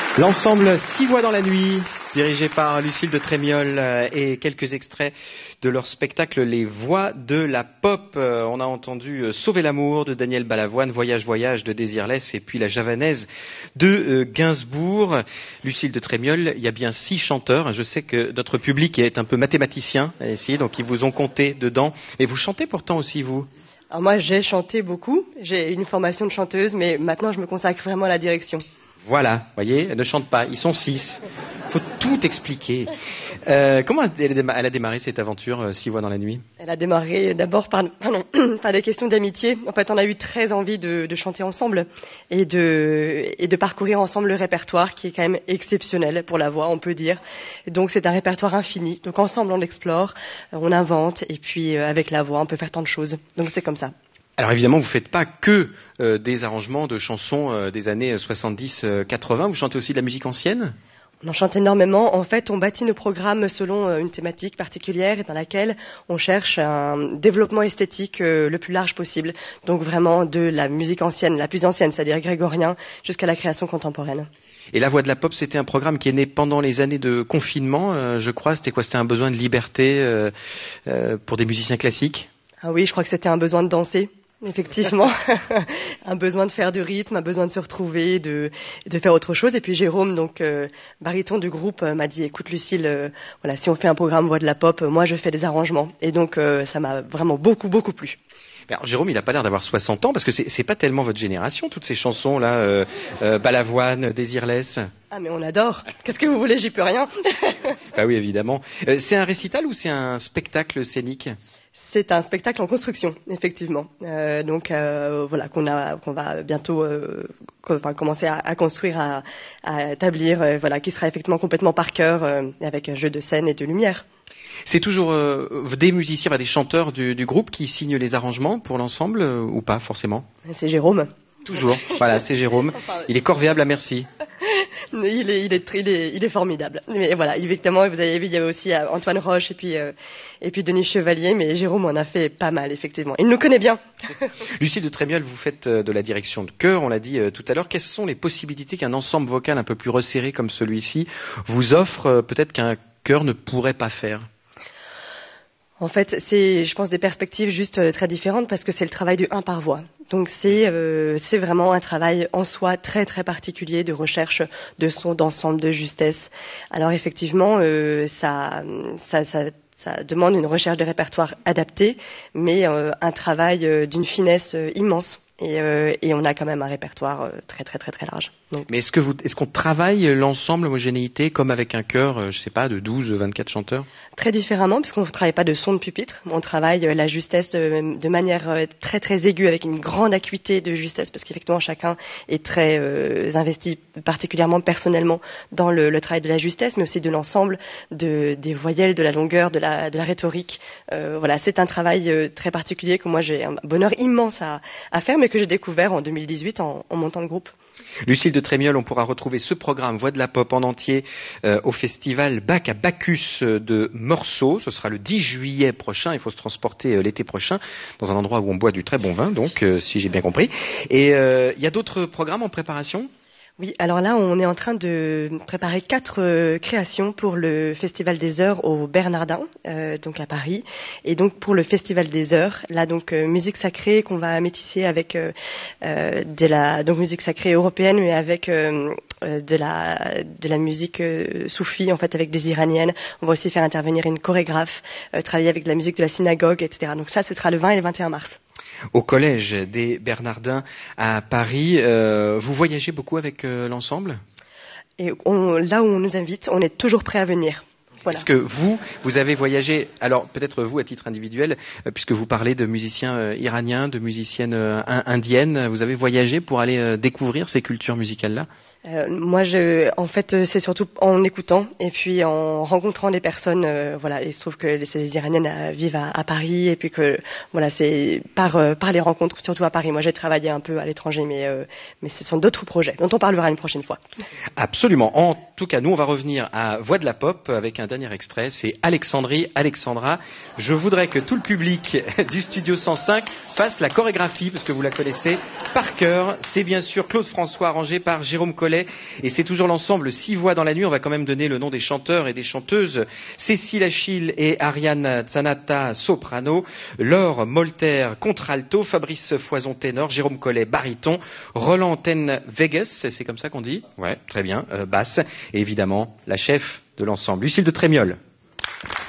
L'ensemble Six voix dans la nuit, dirigé par Lucille de Trémiol, et quelques extraits de leur spectacle Les Voix de la Pop. On a entendu Sauver l'amour de Daniel Balavoine, Voyage voyage de Désirless et puis La Javanaise de Gainsbourg. Lucille de Trémiol, il y a bien 6 chanteurs. Je sais que notre public est un peu mathématicien ici, donc ils vous ont compté dedans. Et vous chantez pourtant aussi, vous? Alors moi, j'ai chanté beaucoup. J'ai une formation de chanteuse, mais maintenant, je me consacre vraiment à la direction. Voilà, voyez, elle ne chante pas, ils sont 6. Il faut tout expliquer. Comment elle a démarré cette aventure, 6 voix dans la nuit? Elle a démarré d'abord par des questions d'amitié. En fait, on a eu très envie de chanter ensemble et de parcourir ensemble le répertoire qui est quand même exceptionnel pour la voix, on peut dire. Donc c'est un répertoire infini. Donc ensemble, on l'explore, on invente et puis avec la voix, on peut faire tant de choses. Donc c'est comme ça. Alors évidemment, vous ne faites pas que des arrangements de chansons des années 70-80, vous chantez aussi de la musique ancienne? On en chante énormément. En fait, on bâtit nos programmes selon une thématique particulière et dans laquelle on cherche un développement esthétique le plus large possible. Donc vraiment de la musique ancienne, la plus ancienne, c'est-à-dire grégorien, jusqu'à la création contemporaine. Et La Voix de la Pop, c'était un programme qui est né pendant les années de confinement, je crois. C'était quoi? C'était un besoin de liberté pour des musiciens classiques? Ah oui, je crois que c'était un besoin de danser. Effectivement, un besoin de faire du rythme, un besoin de se retrouver, de faire autre chose. Et puis Jérôme, donc baryton du groupe, m'a dit "Écoute Lucille, voilà, si on fait un programme Voix de la Pop, moi je fais des arrangements." Et donc ça m'a vraiment beaucoup plu. Alors, Jérôme, il n'a pas l'air d'avoir 60 ans parce que c'est pas tellement votre génération, toutes ces chansons là, Balavoine, Désirless. Ah mais on adore. Qu'est-ce que vous voulez, j'y peux rien. Bah oui, évidemment. C'est un récital ou c'est un spectacle scénique? C'est un spectacle en construction, effectivement. Voilà, qu'on va bientôt commencer à construire, à établir, voilà, qui sera effectivement complètement par cœur, avec un jeu de scène et de lumière. C'est toujours des musiciens, des chanteurs du groupe qui signent les arrangements pour l'ensemble ou pas forcément? C'est Jérôme. Toujours. Voilà, c'est Jérôme. Il est corvéable à merci. Il est formidable. Mais voilà, évidemment, vous avez vu, il y avait aussi Antoine Roche et puis Denis Chevalier, mais Jérôme en a fait pas mal, effectivement. Il nous connaît bien. Lucille de Trémiol, vous faites de la direction de chœur, on l'a dit tout à l'heure. Quelles sont les possibilités qu'un ensemble vocal un peu plus resserré comme celui-ci vous offre, peut-être qu'un chœur ne pourrait pas faire? En fait, c'est, je pense, des perspectives juste très différentes parce que c'est le travail du 1 par voix. Donc c'est vraiment un travail en soi très très particulier de recherche de son, d'ensemble, de justesse. Alors effectivement, ça demande une recherche de répertoire adapté, mais un travail d'une finesse immense. Et on a quand même un répertoire très très très très large. Donc. Mais est-ce qu'on travaille l'ensemble, l'homogénéité, comme avec un chœur, je sais pas, de 12, 24 chanteurs? Très différemment, puisqu'on ne travaille pas de son de pupitre. On travaille la justesse de manière très très aiguë, avec une grande acuité de justesse, parce qu'effectivement chacun est très investi, particulièrement personnellement, dans le travail de la justesse, mais aussi de l'ensemble des voyelles, de la longueur, de la rhétorique. Voilà, c'est un travail très particulier que moi j'ai un bonheur immense à faire, mais que j'ai découvert en 2018 en montant le groupe. Lucille de Trémiol, on pourra retrouver ce programme Voix de la Pop en entier au festival Bac à Bacchus de Meursault. Ce sera le 10 juillet prochain. Il faut se transporter l'été prochain dans un endroit où on boit du très bon vin, donc si j'ai bien compris. Et il y a d'autres programmes en préparation? Oui, alors là, on est en train de préparer 4 créations pour le Festival des Heures au Bernardin, donc à Paris, et donc pour le Festival des Heures, là donc musique sacrée qu'on va métisser avec donc musique sacrée européenne, mais avec de la musique soufie, en fait, avec des iraniennes. On va aussi faire intervenir une chorégraphe, travailler avec de la musique de la synagogue, etc. Donc ça, ce sera le 20 et le 21 mars. Au collège des Bernardins à Paris, vous voyagez beaucoup avec l'ensemble? Et là où on nous invite, on est toujours prêt à venir. Voilà. Est-ce que vous avez voyagé, alors peut-être vous à titre individuel, puisque vous parlez de musiciens iraniens, de musiciennes indiennes, vous avez voyagé pour aller découvrir ces cultures musicales-là? Moi, en fait, c'est surtout en écoutant et puis en rencontrant des personnes. Voilà, et il se trouve que ces Iraniennes vivent à Paris et puis que voilà, c'est par les rencontres, surtout à Paris. Moi, j'ai travaillé un peu à l'étranger, mais ce sont d'autres projets dont on parlera une prochaine fois. Absolument. En tout cas, nous, on va revenir à Voix de la Pop avec un dernier extrait, c'est Alexandrie, Alexandra. Je voudrais que tout le public du Studio 105 fasse la chorégraphie, parce que vous la connaissez par cœur. C'est bien sûr Claude François, arrangé par Jérôme Collet, et c'est toujours l'ensemble 6 voix dans la nuit. On va quand même donner le nom des chanteurs et des chanteuses. Cécile Achille et Ariane Zanata, soprano, Laure Molter, contralto, Fabrice Foison, ténor, Jérôme Collet, baryton, Roland Ten Vegas, c'est comme ça qu'on dit? Ouais, très bien, basse, et évidemment la chef de l'ensemble, Lucille de Trémiol.